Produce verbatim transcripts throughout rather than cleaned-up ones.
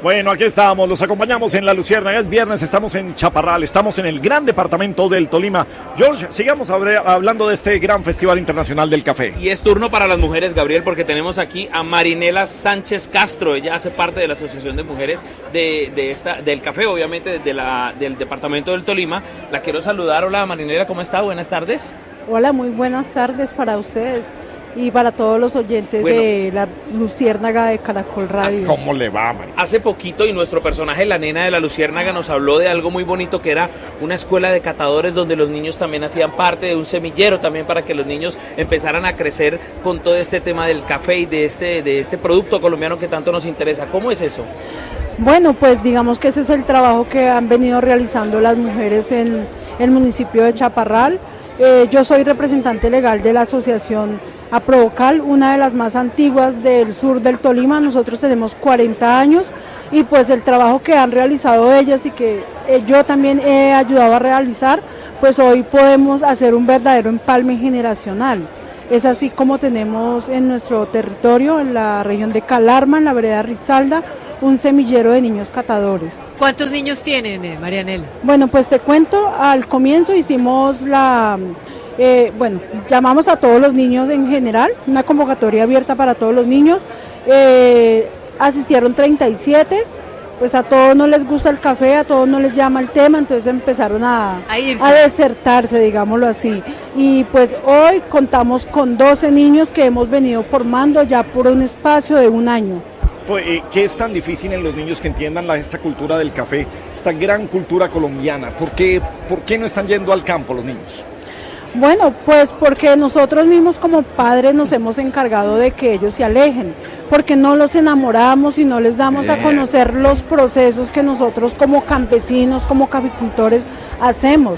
Bueno, aquí estamos, los acompañamos en La Luciérnaga, es viernes, estamos en Chaparral, estamos en el gran departamento del Tolima. George, sigamos hablando de este gran festival internacional del café. Y es turno para las mujeres, Gabriel, porque tenemos aquí a Marinela Sánchez Castro. Ella hace parte de la Asociación de Mujeres de, de esta, del café, obviamente, de la, del departamento del Tolima. La quiero saludar. Hola, Marinela, ¿cómo está? Buenas tardes. Hola, muy buenas tardes para ustedes y para todos los oyentes bueno, de La Luciérnaga de Caracol Radio. ¿Cómo le va, María? Hace poquito, y nuestro personaje, la nena de La Luciérnaga, nos habló de algo muy bonito que era una escuela de catadores donde los niños también hacían parte de un semillero también para que los niños empezaran a crecer con todo este tema del café y de este, de este producto colombiano que tanto nos interesa. ¿Cómo es eso? Bueno, pues digamos que ese es el trabajo que han venido realizando las mujeres en el municipio de Chaparral. Eh, yo soy representante legal de la asociación Aprovocal, una de las más antiguas del sur del Tolima. Nosotros tenemos cuarenta años y pues el trabajo que han realizado ellas y que eh, yo también he ayudado a realizar, pues hoy podemos hacer un verdadero empalme generacional. Es así como tenemos en nuestro territorio, en la región de Calarma, en la vereda Risaralda, un semillero de niños catadores. ¿Cuántos niños tienen, eh, Marianela? Bueno, pues te cuento, al comienzo hicimos la... Eh, bueno, llamamos a todos los niños en general, una convocatoria abierta para todos los niños, eh, asistieron treinta y siete, pues a todos no les gusta el café, a todos no les llama el tema, entonces empezaron a, a, a desertarse, digámoslo así, y pues hoy contamos con doce niños que hemos venido formando ya por un espacio de un año. ¿Qué es tan difícil en los niños que entiendan la, esta cultura del café, esta gran cultura colombiana? ¿Por qué, ¿Por qué no están yendo al campo los niños? Bueno, pues porque nosotros mismos como padres nos hemos encargado de que ellos se alejen, porque no los enamoramos y no les damos Bien. a conocer los procesos que nosotros como campesinos, como caficultores hacemos.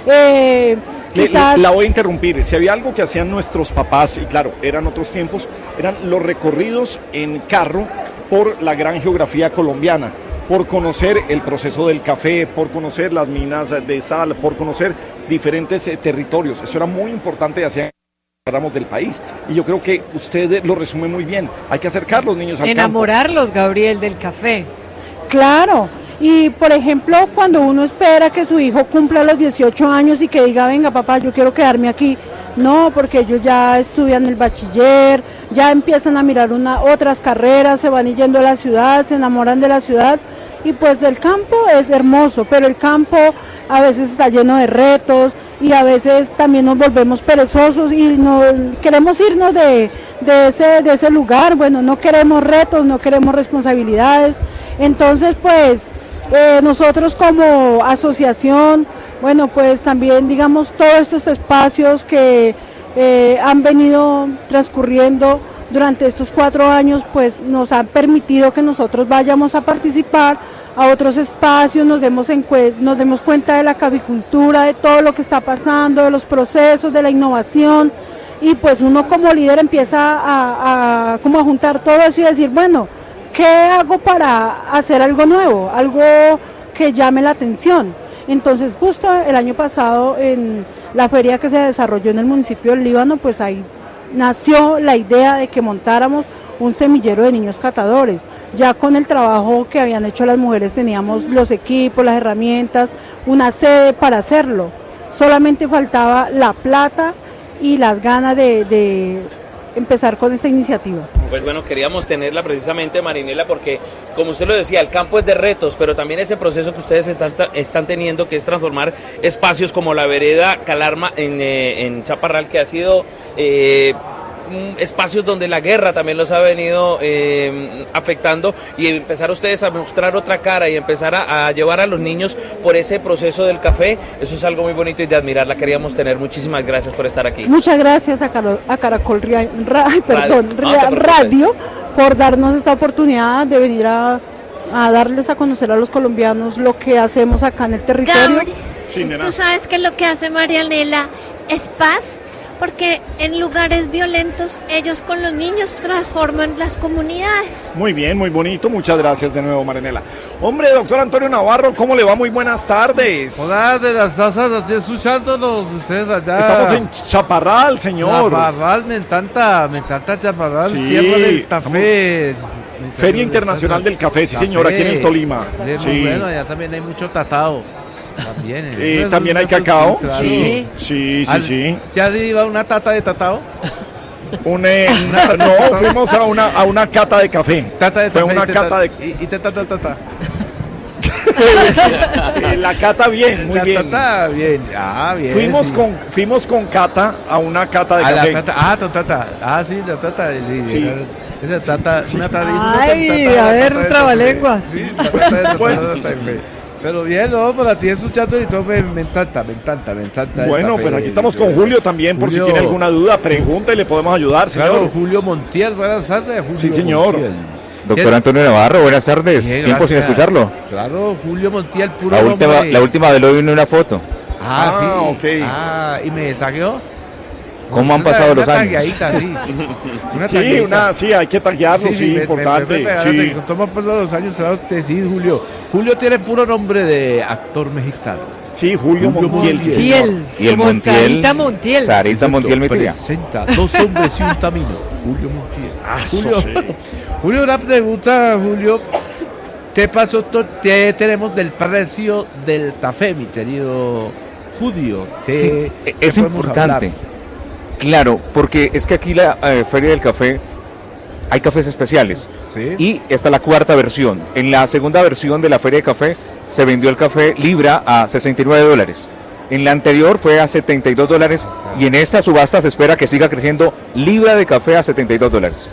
Eh, quizás... La voy a interrumpir, si había algo que hacían nuestros papás, y claro, eran otros tiempos, eran los recorridos en carro por la gran geografía colombiana, por conocer el proceso del café, por conocer las minas de sal, por conocer diferentes eh, territorios. Eso era muy importante hacia ramos del país. Y yo creo que usted lo resume muy bien. Hay que acercar a los niños al Enamorarlos, campo. Gabriel, del café. Claro. Y por ejemplo, cuando uno espera que su hijo cumpla los dieciocho años y que diga, venga papá, yo quiero quedarme aquí. No, porque ellos ya estudian el bachiller, ya empiezan a mirar una, otras carreras, se van yendo a la ciudad, se enamoran de la ciudad. Y pues el campo es hermoso, pero el campo a veces está lleno de retos y a veces también nos volvemos perezosos y no, queremos irnos de, de, ese, de ese lugar. Bueno, no queremos retos, no queremos responsabilidades. Entonces pues eh, nosotros como asociación, bueno pues también digamos todos estos espacios que eh, han venido transcurriendo durante estos cuatro años pues nos han permitido que nosotros vayamos a participar a otros espacios, nos demos, en, nos demos cuenta de la caficultura, de todo lo que está pasando, de los procesos, de la innovación, y pues uno como líder empieza a, a, como a juntar todo eso y decir, bueno, ¿qué hago para hacer algo nuevo, algo que llame la atención? Entonces justo el año pasado en la feria que se desarrolló en el municipio del Líbano, pues ahí nació la idea de que montáramos un semillero de niños catadores. Ya con el trabajo que habían hecho las mujeres teníamos los equipos, las herramientas, una sede para hacerlo. Solamente faltaba la plata y las ganas de, de empezar con esta iniciativa. Pues bueno, queríamos tenerla precisamente, Marinela, porque como usted lo decía, el campo es de retos, pero también ese proceso que ustedes están, están teniendo, que es transformar espacios como la vereda Calarma en, eh, en Chaparral, que ha sido... Eh, espacios donde la guerra también los ha venido eh, afectando, y empezar ustedes a mostrar otra cara y empezar a, a llevar a los niños por ese proceso del café, eso es algo muy bonito y de admirar. La queríamos tener. Muchísimas gracias por estar aquí. Muchas gracias a, Carol, a Caracol Ra, Ra, perdón, Radio, no, Radio por darnos esta oportunidad de venir a, a darles a conocer a los colombianos lo que hacemos acá en el territorio. Gabris, sí, tú sabes que lo que hace Marianela es paz, porque en lugares violentos ellos con los niños transforman las comunidades. Muy bien, muy bonito, muchas gracias de nuevo, Marinela. Hombre, doctor Antonio Navarro, ¿cómo le va? Muy buenas tardes. Hola, de las tazas, así escuchándolos ustedes allá. Estamos en Chaparral, señor. Chaparral, me encanta, me encanta Chaparral, sí, tierra del café. Feria Internacional del Café, sí señor, aquí en el Tolima. Es Sí. muy bueno, allá también hay mucho tatao. También, Eh, Eso es también hay un dato, cacao. claro. Sí, sí, sí, Al- sí. ¿Se ha ido una tata de tatao? Un, eh, una- no, fuimos a una, a una cata de café. Tata de Fue tafe, una y te cata ta- de... Y, y te tata tata. eh, la cata bien, muy La bien. tata, bien. Ah, bien. Fuimos sí. con, fuimos con cata a una cata de A la café. tata, ah, tu tata. Ah, sí, la tata. Sí, Sí. Esa tata, una tata. Ay, una tata, a ver, tata un de trabalenguas. tafe. Sí, la tata de tata, Bueno. tata de tafe. Pero bien, no, para ti escuchando y todo me, me encanta, me encanta, me encanta. el Bueno, café, pues aquí el- estamos con Julio también, por si Julio. tiene alguna duda, pregunta y le podemos ayudar, señor. Claro, Julio Montiel, buenas tardes, Julio. Sí, señor. Montiel. Doctor Antonio Navarro, buenas tardes. Bien, Tiempo sin gracias. escucharlo. Claro, Julio Montiel, puro La última, nombre. la última vez lo vi en una foto. Ah, sí. Ah, ok. Ah, ¿y me tagueó? ¿Cómo han Una- pasado una los años? tagueadita, sí. Una Sí, tagueadita. una, sí, hay que taguearlo, sí, me- me- importante. me- me- sí. me- ¿Cómo han pasado los años? Claro que sí, Julio. Julio tiene puro nombre de actor mexicano. Sí, Julio Julio Montiel, sí, Montiel. señor. Montiel. Y el Como Montiel. Sarita Montiel. Sarita Montiel, mi tía. Presenta dos hombres y un camino. Julio Montiel. Ah, Julio, eso sí. Julio, una pregunta, Julio. ¿Qué pasó? to- ¿Qué tenemos del precio del café, mi querido Julio? ¿Qué- Sí, qué es podemos importante. hablar? Claro, porque es que aquí la eh, Feria del Café hay cafés especiales. Sí. Y esta es la cuarta versión. En la segunda versión de la Feria de Café se vendió el café libra a sesenta y nueve dólares. En la anterior fue a setenta y dos dólares y en esta subasta se espera que siga creciendo libra de café a setenta y dos dólares.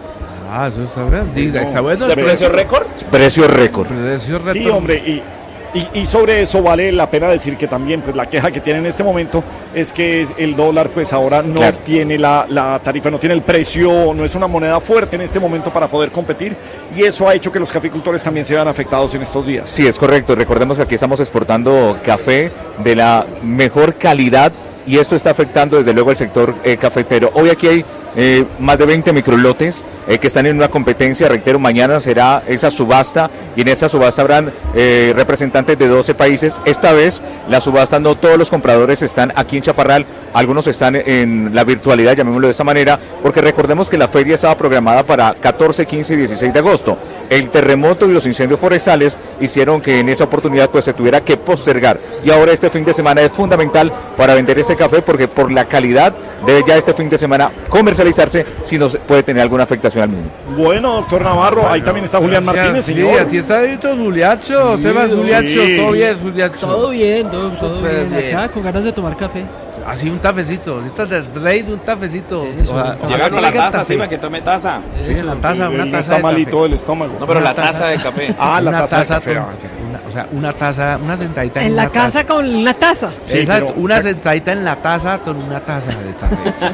Ah, eso está bien. Diga, está bueno. ¿De precio récord? Precio récord. Precio Sí, retorno. hombre, y, y, y sobre eso vale la pena decir que también pues la queja que tiene en este momento es que es- el dólar pues ahora no Claro. tiene la, la tarifa, no tiene el precio, no es una moneda fuerte en este momento para poder competir y eso ha hecho que los caficultores también se vean afectados en estos días. Sí, es correcto. Recordemos que aquí estamos exportando café de la mejor calidad y esto está afectando desde luego el sector eh, cafetero. Hoy aquí hay eh, más de veinte microlotes eh, que están en una competencia. Reitero, mañana será esa subasta y en esa subasta habrán eh, representantes de doce países. Esta vez la subasta no todos los compradores están aquí en Chaparral, algunos están en la virtualidad, llamémoslo de esta manera, porque recordemos que la feria estaba programada para catorce, quince y dieciséis de agosto. El terremoto y los incendios forestales hicieron que en esa oportunidad pues se tuviera que postergar y ahora este fin de semana es fundamental para vender este café porque por la calidad debe ya este fin de semana comercializarse si no se puede tener alguna afectación al mismo. Bueno, doctor Navarro, ahí también está Julián Gracias, Martínez, sí, señor. aquí está Víctor Juliacho. Sí, Temas don- Juliacho, sí. todo bien, Juliacho. Todo bien, todo, todo Súper bien. bien. Acá con ganas de tomar café. Así un tafecito, ahorita del rey de un tafecito. Eso, Ojalá- con- ojalá Llega no con la le hagan taza, tafe. sí, para que tome taza. Sí, una taza, Él una no taza está de malito café. del estómago. No, pero Una la taza de café. Ah, la Una taza, de café. con- una- o sea, una taza, una sentadita En la una taza. casa con una taza. Sí, Exacto, pero- una sentadita en la taza con una taza de café.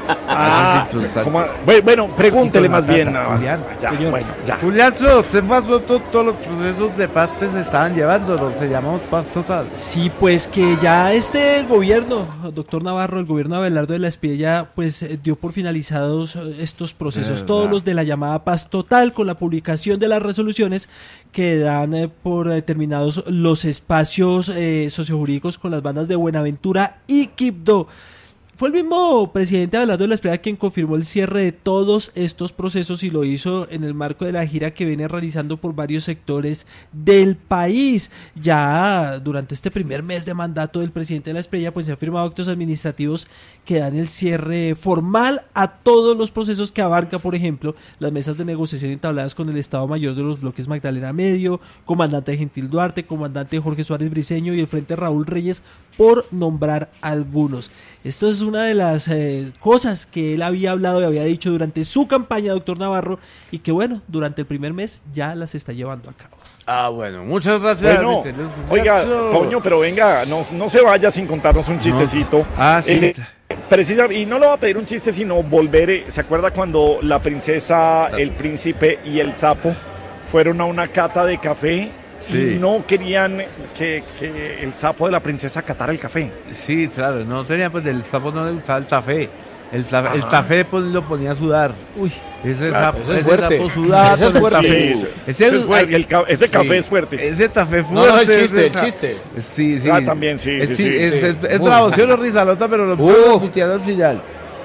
Ah, Eso es importante. ¿cómo? Bueno, bueno, pregúntele Con la más bien. taza, ah, Julián. ya, Señor. bueno, ya. Juliazo, ¿te pasó to- todos los procesos de paz que se estaban llevando? Los que llamamos paz total. Sí, pues que ya este gobierno, doctor Navarro, el gobierno de Abelardo de la Espriella, pues eh, dio por finalizados eh, estos procesos, Verdad. todos los de la llamada paz total, con la publicación de las resoluciones que dan eh, por eh, terminados los espacios eh, sociojurídicos con las bandas de Buenaventura y Quibdó. Fue el mismo presidente Abelardo de la Espriella quien confirmó el cierre de todos estos procesos y lo hizo en el marco de la gira que viene realizando por varios sectores del país. Ya durante este primer mes de mandato del presidente de la Espriella pues se han firmado actos administrativos que dan el cierre formal a todos los procesos que abarca, por ejemplo, las mesas de negociación entabladas con el Estado Mayor de los bloques Magdalena Medio, comandante Gentil Duarte, comandante Jorge Suárez Briceño y el Frente Raúl Reyes, por nombrar algunos. Esto es una de las eh, cosas que él había hablado y había dicho durante su campaña, doctor Navarro, y que bueno, durante el primer mes ya las está llevando a cabo. Ah, bueno, muchas gracias. Bueno, mi querido oiga, Juliacho. Toño, pero venga, no, no se vaya sin contarnos un chistecito. Ah, sí. El- precisa, y no le va a pedir un chiste, sino volver. eh, ¿Se acuerda cuando la princesa, el príncipe y el sapo fueron a una cata de café? Sí. Y no querían que, que el sapo de la princesa catara el café. Sí, claro, no tenía, pues el sapo no le gustaba el café. El, ta- el Ajá. café pues, lo ponía a sudar. Uy, Ese Claro, sapo, eso es ese fuerte. sapo sudaba Eso es con el fuerte. café. Sí, Ese ese es fuerte, ay, el ca- ese café sí, es fuerte. Ese café fuerte. No, no, el chiste, ese el sa- chiste. Sí, sí. Ah, también, sí, Es, sí, sí, sí, es, sí. es, es Muy bravo, ¿sí o no, Rizalota? Pero lo Uf. pusieron al final.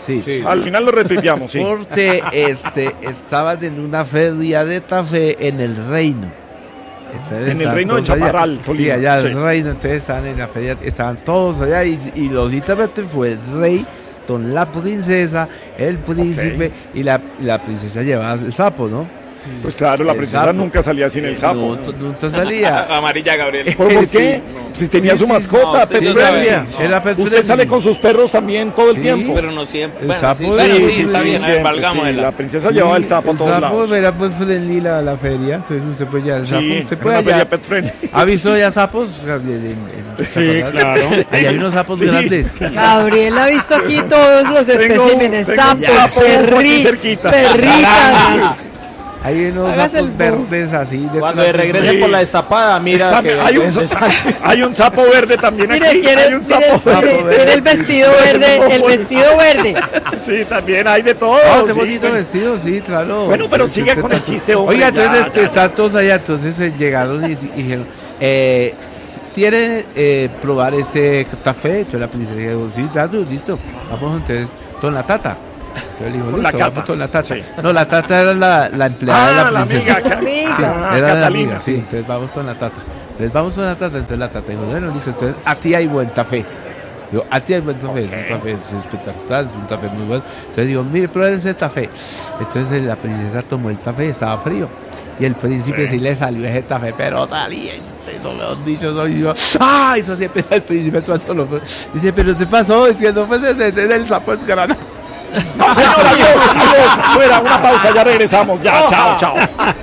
Sí. Sí. Al final lo retuiteamos, sí. Porque este, estaban en una feria de café en el Reino. Entonces, en el Reino de Chaparral, allá, sí, allá sí. El Reino, entonces estaban en la feria, estaban todos allá y, y lógicamente fue el rey con la princesa, el príncipe okay. y la, la princesa llevaba el sapo, ¿no? Sí. Pues claro, la princesa sapo. nunca salía sin el sapo. No, nunca salía. Amarilla, Gabriel. ¿Por qué? Sí, no. Si tenía sí, su mascota, sí, no, Pet no. Era Pet Usted sale con sus perros también todo el sí, tiempo. Pero no siempre. El bueno, sapo. Sí, bueno, sí, sí, está bien, siempre, valgamos sí, la princesa llevaba el sapo a todos lados. El sapo era pues friendly la, la feria, entonces usted puede ya el sapo. Sí, se puede allá. Pet friendly. ¿Ha visto ya sapos? En, en sí, claro. Allá hay unos sapos sí. grandes. Gabriel ha visto aquí todos los especímenes. Sapos, perritas. Hay unos sapos verdes así. De Cuando regrese sí. por la destapada, mira también, que hay, un, hay un sapo verde también mire, aquí. Quiere, hay un sapo mire, verde. Mire, mire el vestido verde, el vestido verde. Sí, también hay de todo. Oh, qué sí, bonito pues. vestido, sí, claro. Bueno, pero sí, sigue con el chiste, hombre. Oiga, entonces ya, este, ya, están todos allá, entonces eh, llegaron y, y dijeron, eh, ¿quieren eh, probar este café? Entonces la princesa dijo, sí, claro, listo. Vamos entonces con la tata. Entonces dijo, listo, la vamos con la tata. Sí. No, la tata era la, la empleada ah, de la princesa. La amiga, sí, ah, era Catalina, la amiga, sí. sí. Entonces vamos con la tata. Entonces vamos con la tata, entonces la tata dijo, bueno, listo, entonces a ti hay buen café. Digo, a ti hay buen café, okay. Es un café espectacular, es un café muy bueno. Entonces digo, mire, prueben ese café. Entonces la princesa tomó el café y estaba frío. Y el príncipe sí, sí le salió ese café, pero caliente, eso me han dicho, soy yo. ¡Ah! Eso siempre el príncipe todo lo dice, pero ¿qué pasó? Diciendo, pues desde el sapo es grana. No, señora, adiós, adiós, fuera, una pausa, ya regresamos, ya, chao, chao.